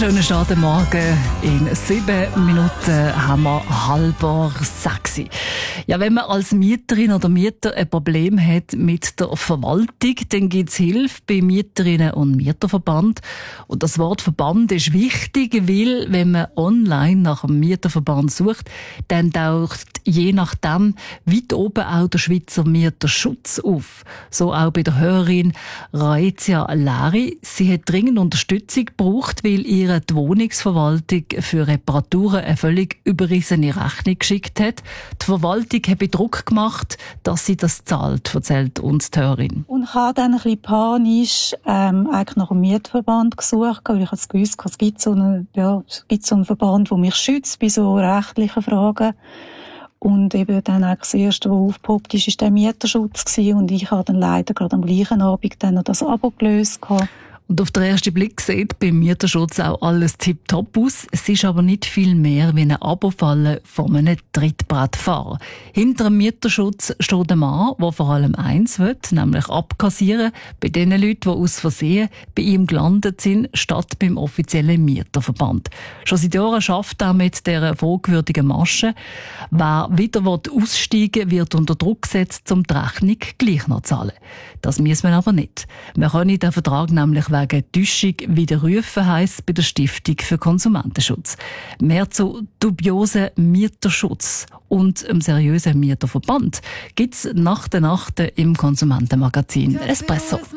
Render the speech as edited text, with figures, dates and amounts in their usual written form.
schönen Startmorgen. In 7 Minuten haben wir 5:30. Ja, wenn man als Mieterin oder Mieter ein Problem hat mit der Verwaltung, dann gibt es Hilfe beim Mieterinnen- und Mieterverband. Und das Wort Verband ist wichtig, weil wenn man online nach einem Mieterverband sucht, dann taucht je nachdem weit oben auch der Schweizer Mieterschutz auf. So auch bei der Hörerin Raezia Lari. Sie hat dringend Unterstützung gebraucht, weil ihr die Wohnungsverwaltung für Reparaturen eine völlig überrissene Rechnung geschickt hat. Die Verwaltung hat Druck gemacht, dass sie das zahlt, erzählt uns die Hörerin. Und ich habe dann ein bisschen panisch eigentlich nach einem Mietverband gesucht, weil ich gewusst habe, es gibt so einen Verband, der mich schützt bei so rechtlichen Fragen. Und eben dann eigentlich das Erste, was aufgepoppt ist, war der Mieterschutz gewesen. Und ich habe dann leider gerade am gleichen Abend dann noch das Abo gelöst gehabt. Und auf den ersten Blick sieht beim Mieterschutz auch alles tipptopp aus. Es ist aber nicht viel mehr wie eine Abo-Falle von einem Trittbrettfahrer. Hinter dem Mieterschutz steht ein Mann, der vor allem eins will, nämlich abkassieren bei den Leuten, die aus Versehen bei ihm gelandet sind, statt beim offiziellen Mieterverband. Schon seit Jahren schafft er mit dieser fragwürdigen Masche. Wer wieder aussteigen will, wird unter Druck gesetzt, um die Rechnung gleich noch zu zahlen. Das müssen wir aber nicht. Wir können den Vertrag nämlich wegen Täuschung widerrufen, heisst bei der Stiftung für Konsumentenschutz. Mehr zu dubiosen Mieterschutz und einem seriösen Mieterverband gibt's nach der Nacht im Konsumentenmagazin Espresso.